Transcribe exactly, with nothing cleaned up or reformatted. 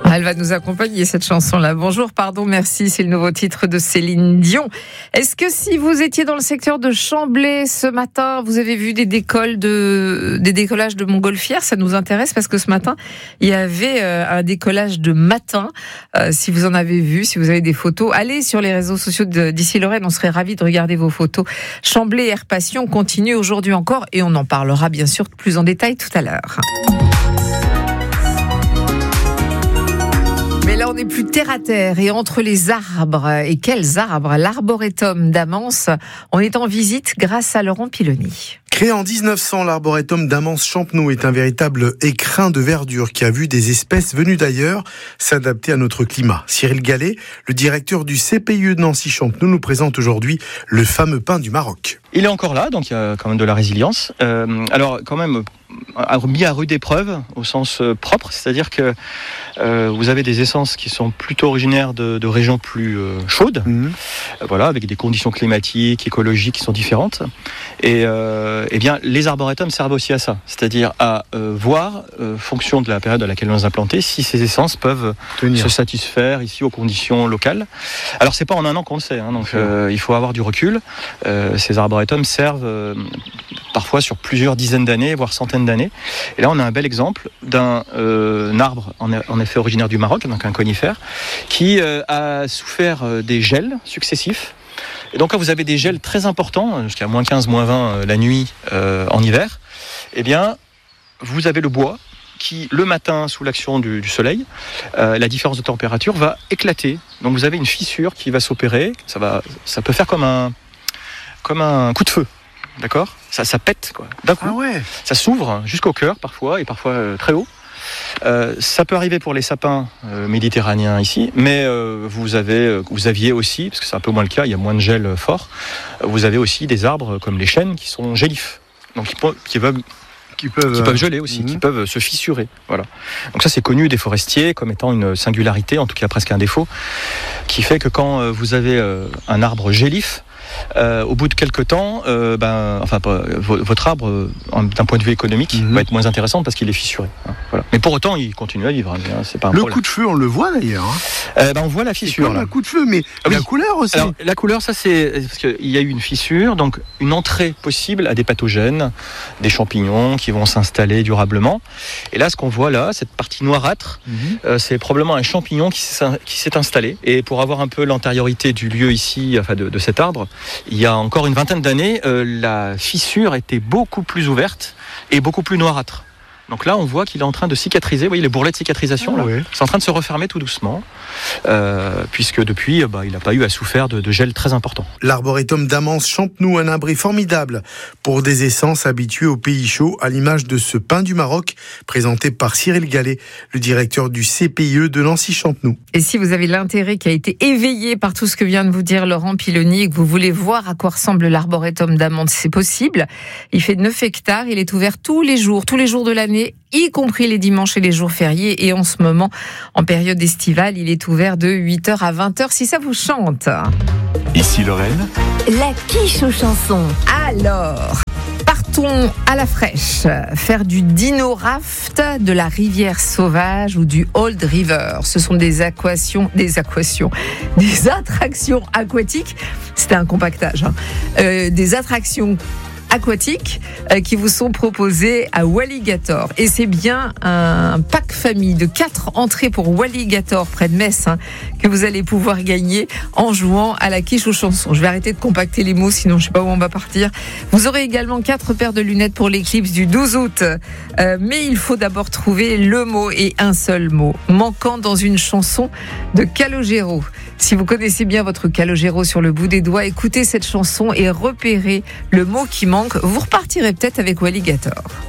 Elle va nous accompagner, cette chanson-là. Bonjour, pardon, merci, c'est le nouveau titre de Céline Dion. Est-ce que si vous étiez dans le secteur de Chamblay ce matin, vous avez vu des décolles de, des décollages de montgolfières? Ça nous intéresse parce que ce matin, il y avait euh, un décollage de matin. Euh, si vous en avez vu, si vous avez des photos, allez sur les réseaux sociaux de, d'Ici Lorraine, on serait ravis de regarder vos photos. Chamblay Air Passion continue aujourd'hui encore et on en parlera bien sûr plus en détail tout à l'heure. Mais là, on est plus terre à terre et entre les arbres. Et quels arbres? L'Arboretum d'Amance. On est en visite grâce à Laurent Piloni. Créé en dix-neuf cents, l'Arboretum d'Amance-Champenoux est un véritable écrin de verdure qui a vu des espèces venues d'ailleurs s'adapter à notre climat. Cyril Gallet, le directeur du C P I E de Nancy-Champenoux, nous présente aujourd'hui le fameux pin du Maroc. Il est encore là, donc il y a quand même de la résilience. Euh, alors quand même mis à rude épreuve au sens propre, c'est-à-dire que euh, vous avez des essences qui sont plutôt originaires de, de régions plus euh, chaudes, mmh. euh, voilà, avec des conditions climatiques, écologiques qui sont différentes. Et euh, eh bien, les arboretums servent aussi à ça, c'est-à-dire à euh, voir, euh, fonction de la période à laquelle on les a plantés, si ces essences peuvent Tenir. se satisfaire ici aux conditions locales. Alors c'est pas en un an qu'on le sait, hein, donc euh, il faut avoir du recul. Euh, ces arboretums servent euh, parfois sur plusieurs dizaines d'années, voire centaines d'années. Et là, on a un bel exemple d'un euh, arbre, en, en effet originaire du Maroc, donc un conifère, qui euh, a souffert euh, des gels successifs. Et donc, quand vous avez des gels très importants, jusqu'à moins quinze, moins vingt euh, la nuit euh, en hiver, eh bien, vous avez le bois qui, le matin, sous l'action du, du soleil, euh, la différence de température va éclater. Donc, vous avez une fissure qui va s'opérer. Ça va, ça peut faire comme un, comme un coup de feu. D'accord ? Ça, ça pète, quoi. D'un coup, ah ouais. Ça s'ouvre jusqu'au cœur, parfois, et parfois euh, très haut. Euh, ça peut arriver pour les sapins euh, méditerranéens ici, mais euh, vous, avez, euh, vous aviez aussi, parce que c'est un peu moins le cas, il y a moins de gel fort, euh, vous avez aussi des arbres comme les chênes qui sont gélifs, donc qui, qui peuvent... Qui peuvent, qui peuvent geler aussi, mmh. qui peuvent se fissurer. Voilà. Donc ça, c'est connu des forestiers comme étant une singularité, en tout cas presque un défaut, qui fait que quand vous avez euh, un arbre gélif, Euh, au bout de quelques temps, euh, ben, enfin, votre arbre, euh, d'un point de vue économique, mmh. va être moins intéressant parce qu'il est fissuré. Hein, voilà. Mais pour autant, il continue à vivre. Hein, c'est pas un le problème. Coup de feu, on le voit d'ailleurs. Hein. Euh, ben, on voit la fissure. Un coup de feu, mais ah, oui. la couleur aussi. Alors, la couleur, ça c'est parce qu'il y a eu une fissure, donc une entrée possible à des pathogènes, des champignons qui vont s'installer durablement. Et là, ce qu'on voit là, cette partie noirâtre, mmh. euh, c'est probablement un champignon qui s'est, qui s'est installé. Et pour avoir un peu l'antériorité du lieu ici, enfin de, de cet arbre, il y a encore une vingtaine d'années, euh, la fissure était beaucoup plus ouverte et beaucoup plus noirâtre. Donc là, on voit qu'il est en train de cicatriser. Vous voyez les bourrelets de cicatrisation, ah, là oui. C'est en train de se refermer tout doucement, euh, puisque depuis, bah, il n'a pas eu à souffrir de, de gel très important. L'Arboretum d'Amance-Champenoux, un abri formidable pour des essences habituées aux pays chauds, à l'image de ce pin du Maroc, présenté par Cyril Gallet, le directeur du C P I E de Nancy-Champenoux. Et si vous avez l'intérêt qui a été éveillé par tout ce que vient de vous dire Laurent Piloni, et que vous voulez voir à quoi ressemble l'Arboretum d'Amance, c'est possible. Il fait neuf hectares, il est ouvert tous les jours, tous les jours de l'année, y compris les dimanches et les jours fériés. Et en ce moment, en période estivale, il est ouvert de huit heures à vingt heures, si ça vous chante. Ici Lorraine, la quiche aux chansons. Alors, partons à la fraîche, faire du dino raft, de la rivière sauvage ou du Old River. Ce sont des aquations, des aquations, des attractions aquatiques. C'était un compactage, hein. Euh, des attractions aquatiques euh, qui vous sont proposés à Walligator. Et c'est bien un pack famille de quatre entrées pour Walligator près de Metz, hein, que vous allez pouvoir gagner en jouant à la quiche aux chansons. Je vais arrêter de compacter les mots, sinon je sais pas où on va partir. Vous aurez également quatre paires de lunettes pour l'éclipse du douze août. Euh, mais il faut d'abord trouver le mot, et un seul mot, manquant dans une chanson de Calogero. Si vous connaissez bien votre Calogero sur le bout des doigts, écoutez cette chanson et repérez le mot qui manque. Vous repartirez peut-être avec Walligator.